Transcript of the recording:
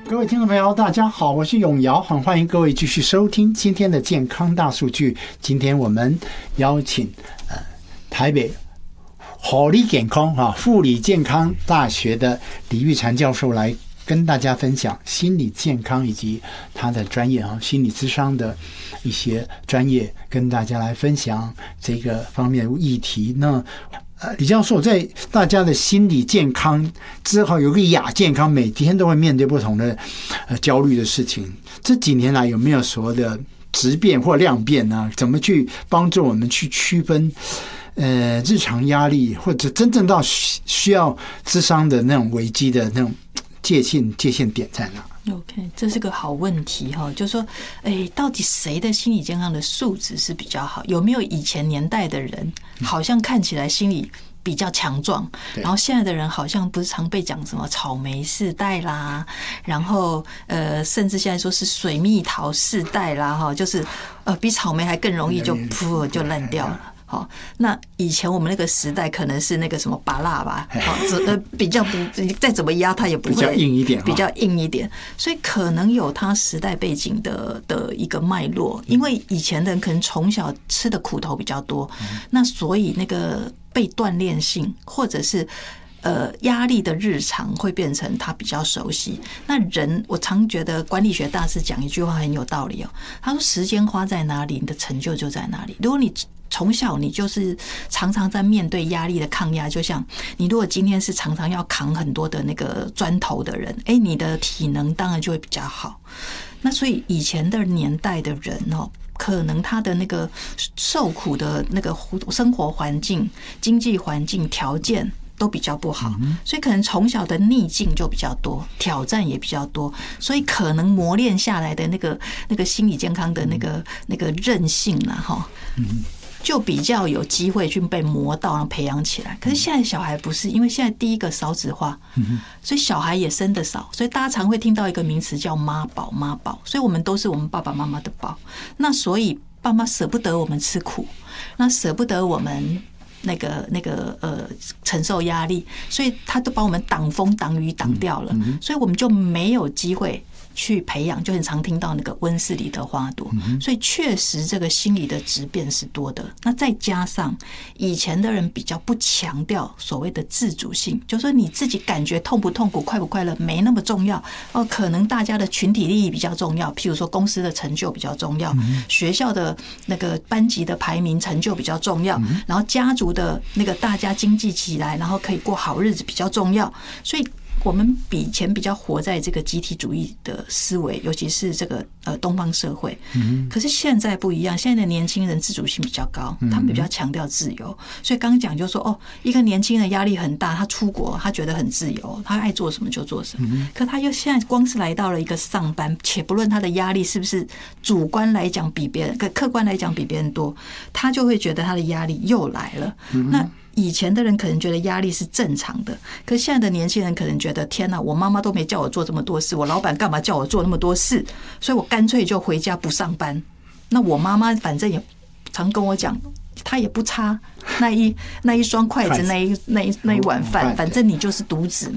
各位听众朋友大家好，我是永尧，很欢迎各位继续收听今天的健康大数据。今天我们邀请台北好理健康护理健康大学的李玉婵教授来跟大家分享心理健康以及他的专业心理咨商的一些专业，跟大家来分享这个方面的议题。那李教授在大家的心理健康之后有个亚健康，每天都会面对不同的焦虑的事情。这几年来有没有所谓的质变或量变呢？怎么去帮助我们去区分日常压力或者真正到需要咨商的那种危机的那种界限点在哪？ OK， 这是个好问题哈，就是说，到底谁的心理健康的素质是比较好？有没有以前年代的人好像看起来心理比较强壮，然后现在的人好像不是常被讲什么草莓世代啦，然后甚至现在说是水蜜桃世代啦哈，就是比草莓还更容易就噗就烂掉了。好，那以前我们那个时代可能是那个什么芭乐吧，比较不再怎么压它也不会比较硬一点， 比较硬一点，所以可能有它时代背景的一个脉络。因为以前的人可能从小吃的苦头比较多，那所以那个被锻炼性或者是压力的日常会变成他比较熟悉。那人，我常觉得管理学大师讲一句话很有道理哦，他说时间花在哪里，你的成就就在哪里。如果你从小你就是常常在面对压力的抗压，就像你如果今天是常常要扛很多的那个砖头的人，你的体能当然就会比较好。那所以以前的年代的人可能他的那个受苦的那个生活环境、经济环境条件都比较不好，所以可能从小的逆境就比较多，挑战也比较多，所以可能磨练下来的那个心理健康的那个韧性哈，就比较有机会去被磨到，然后培养起来。可是现在小孩不是，因为现在第一个少子化，所以小孩也生得少，所以大家常会听到一个名词叫妈宝，妈宝，所以我们都是我们爸爸妈妈的宝。那所以爸妈舍不得我们吃苦，那舍不得我们承受压力，所以他都把我们挡风挡雨挡掉了，所以我们就没有机会去培养，就很常听到那个温室里的花朵，所以确实这个心理的质变是多的。那再加上以前的人比较不强调所谓的自主性，就是说你自己感觉痛不痛苦、快不快乐没那么重要可能大家的群体利益比较重要，譬如说公司的成就比较重要，学校的那个班级的排名成就比较重要，然后家族的那个大家经济起来，然后可以过好日子比较重要，所以我们以前比较活在这个集体主义的思维，尤其是这个东方社会。可是现在不一样，现在的年轻人自主性比较高，他们比较强调自由。所以刚刚讲就说一个年轻人压力很大，他出国他觉得很自由，他爱做什么就做什么。可他又现在光是来到了一个上班，且不论他的压力是不是主观来讲比别人，客观来讲比别人多，他就会觉得他的压力又来了。那以前的人可能觉得压力是正常的，可是现在的年轻人可能觉得天哪，我妈妈都没叫我做这么多事，我老板干嘛叫我做那么多事，所以我干脆就回家不上班。那我妈妈反正也常跟我讲，她也不差那一双筷子，那一碗饭，反正你就是独子